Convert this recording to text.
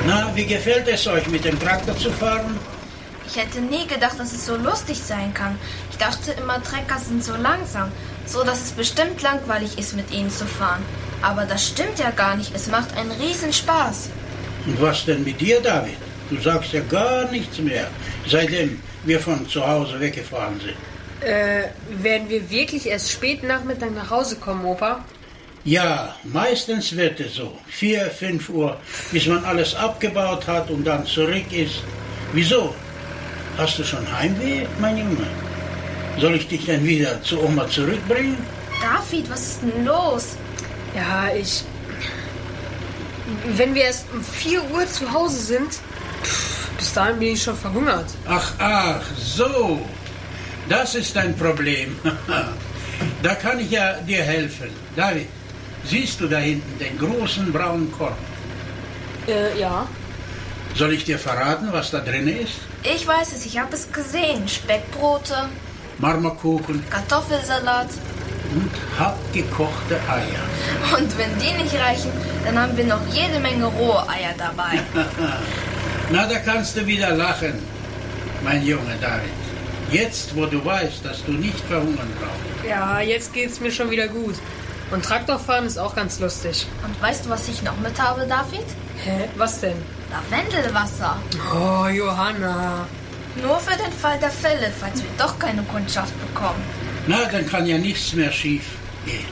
Na, wie gefällt es euch, mit dem Traktor zu fahren? Ich hätte nie gedacht, dass es so lustig sein kann. Ich dachte immer, Trecker sind so langsam, so dass es bestimmt langweilig ist, mit ihnen zu fahren. Aber das stimmt ja gar nicht. Es macht einen Riesenspaß. Und was denn mit dir, David? Du sagst ja gar nichts mehr, seitdem wir von zu Hause weggefahren sind. Werden wir wirklich erst spät Nachmittag nach Hause kommen, Opa? Ja, meistens wird es so. 4, 5 Uhr, bis man alles abgebaut hat und dann zurück ist. Wieso? Hast du schon Heimweh, mein Junge? Soll ich dich denn wieder zu Oma zurückbringen? David, was ist denn los? Ja, wenn wir erst um 4 Uhr zu Hause sind, bis dahin bin ich schon verhungert. Ach, so. Das ist dein Problem. Da kann ich ja dir helfen. David, siehst du da hinten den großen braunen Korb? Ja. Soll ich dir verraten, was da drin ist? Ich weiß es, ich habe es gesehen. Speckbrote, Marmorkuchen Kartoffelsalat. und hartgekochte Eier. Und wenn die nicht reichen, dann haben wir noch jede Menge rohe Eier dabei. Na, da kannst du wieder lachen, mein Junge David. Jetzt, wo du weißt, dass du nicht verhungern brauchst. Ja, jetzt geht's mir schon wieder gut. Und Traktorfahren ist auch ganz lustig. Und weißt du, was ich noch mit habe, David? Hä? Was denn? Lavendelwasser. Oh, Johanna. Nur für den Fall der Fälle, falls wir doch keine Kundschaft bekommen. Na, dann kann ja nichts mehr schief gehen.